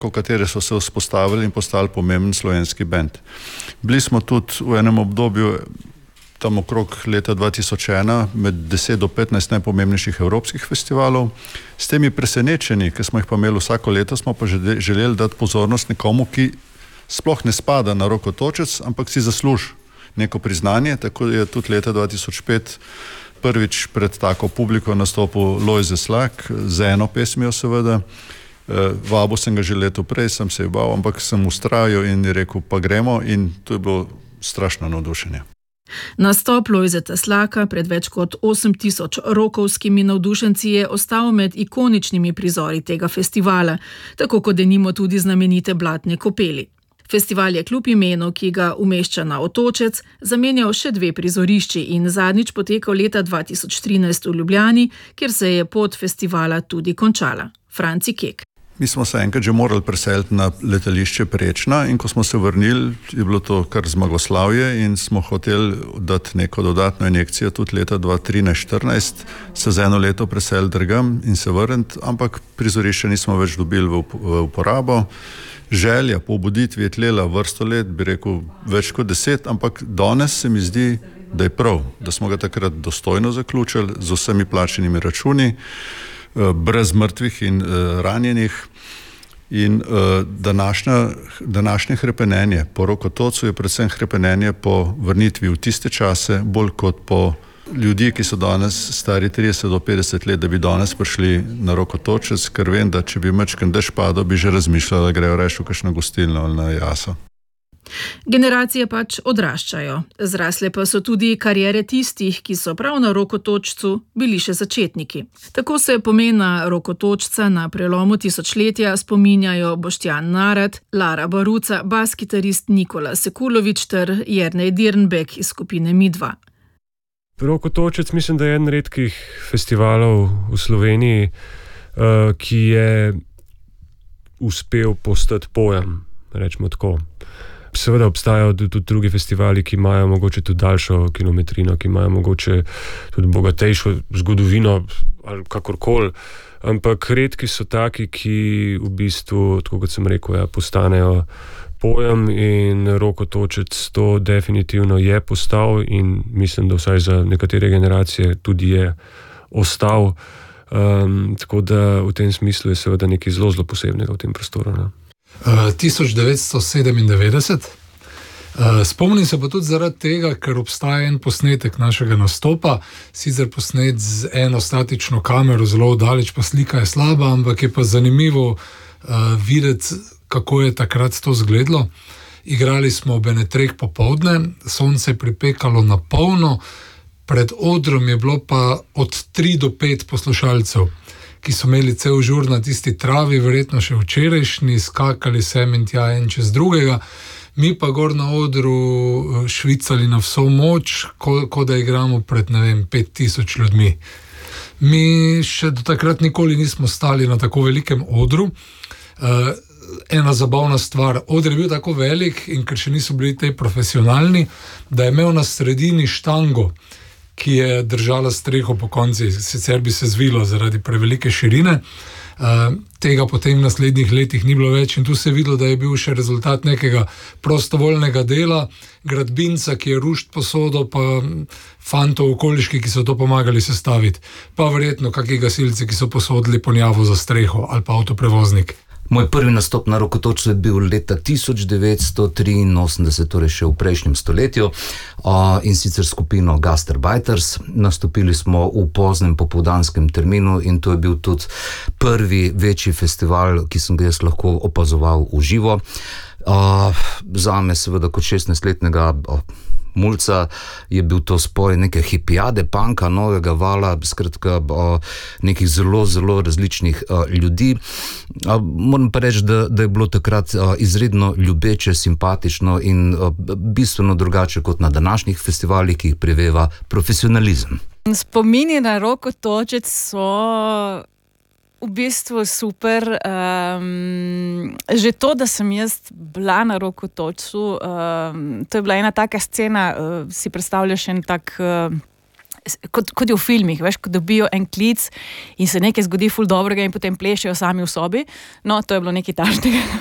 katere so se vzpostavili in postali pomemben slovenski bend. Bili smo tudi v enem obdobju tam okrog leta 2001 med 10 do 15 najpomembnejših evropskih festivalov. S temi presenečenji, ki smo jih pa imeli vsako leto, smo pa želeli dati pozornost nekomu, ki sploh ne spada na rokotočec, ampak si zasluži neko priznanje. Tako je tudi leta 2005 prvič pred tako publiko nastopil Lojze Slak, z eno pesmijo seveda. Vabil sem ga že leto prej, sem se bal, ampak sem ustrajal in je rekel, pa gremo, in to je bilo strašno navdušenje. Nastop Lojzeta Slaka pred več kot 8000 rokovskimi navdušenci je ostal med ikoničnimi prizori tega festivala, tako kot denimo tudi znamenite Blatne kopeli. Festival je kljub imenu, ki ga umešča na Otočec, zamenjal še 2 prizorišči in zadnjič potekal leta 2013 v Ljubljani, kjer se je pot festivala tudi končala. Franci Kek. Mi smo se enkrat že morali preseliti na letališče Prečna in ko smo se vrnili, je bilo to kar zmagoslavje in smo hoteli dati neko dodatno injekcijo tudi leta 2013-2014, se za 1 leto preseliti drugam in se vrniti, ampak prizorišče nismo več dobili v uporabo. Želja po obuditvi je tlela vrsto let, bi rekel več kot 10, ampak danes se mi zdi, da je prav, da smo ga takrat dostojno zaključili z vsemi plačenimi računi, brez mrtvih in ranjenih. In današnje hrepenenje po Rokotocu je predvsem hrepenenje po vrnitvi v tiste čase, bolj kot po ljudi, ki so danes stari 30 do 50 let, da bi danes prišli na Rokotočec, ker vem, da če bi majčken dež padal, bi že razmišljali, da grejo reči v kakšno gostilno ali na jaso. Generacije pač odraščajo. Zrasle pa so tudi kariere tistih, ki so prav na Rokotočcu bili še začetniki. Tako se pomena Rokotočca na prelomu tisočletja spominjajo Boštjan Narat, Lara Baruca, bas-kitarist Nikola Sekulovič ter Jernej Dirnbek iz skupine Midva. Rokotočec mislim, da je eden redkih festivalov v Sloveniji, ki je uspel postati pojem, rečemo tako. Seveda obstajajo tudi drugi festivali, ki imajo mogoče tudi daljšo kilometrino, ki imajo mogoče tudi bogatejšo zgodovino ali kakorkoli, ampak redki so taki, ki v bistvu, tako kot sem rekel, postanejo pojem, in Rokotočec to definitivno je postal in mislim, da vsaj za nekatere generacije tudi je ostal. Tako da v tem smislu je seveda nekaj zelo posebnega v tem prostoru. Ne? 1997. Spomnim se pa tudi zaradi tega, ker obstaja en posnetek našega nastopa, sicer posnet z eno statično kamero, zelo daleč, pa slika je slaba, ampak je pa zanimivo videti, kako je takrat to izgledalo. Igrali smo ob 3:00 popoldne, sonce je pripekalo na polno, pred odrom je bilo pa od 3 do 5 poslušalcev, ki so imeli cel žur na tisti travi, verjetno še včerajšnji, skakali sem in tja en čez drugega, mi pa gor na odru švicali na vso moč, ko da igramo pred, 5000 ljudmi. Mi še do takrat nikoli nismo stali na tako velikem odru. Ena zabavna stvar, oder je bil tako velik in ker še niso bili te profesionalni, da je imel na sredini štango, ki je držala streho po konci, sicer bi se zvilo zaradi prevelike širine. Tega potem v naslednjih letih ni bilo več in tu se je videlo, da je bil še rezultat nekega prostovoljnega dela, gradbinca, ki je rušt posodo, pa fantov okoliški, ki so to pomagali sestaviti, pa verjetno kakšni gasilci, ki so posodili ponjavo za streho ali pa avtoprevoznik. Moj prvi nastop na Rokotočcu je bil leta 1983, torej še v prejšnjem stoletju, in sicer skupino Gastarbajters. Nastopili smo v poznem popoldanskem terminu in to je bil tudi prvi večji festival, ki sem ga jaz lahko opazoval v živo. Zame seveda kot 16-letnega mulca je bil to spoj neke hipijade, punka, novega vala, skratka nekih zelo različnih ljudi. Moram pa reči, da je bilo takrat izredno ljubeče, simpatično in bistveno drugače kot na današnjih festivalih, ki jih preveva profesionalizem. Spomini na Rokotočec so v bistvu super. Že to, da sem jaz bila na Rokotočcu, to je bila ena taka scena, si predstavljaš en tak kot je v filmih, veš, ko dobijo en klic in se nekaj zgodi ful dobrega in potem plešejo sami v sobi. No, to je bilo nekaj takšnega.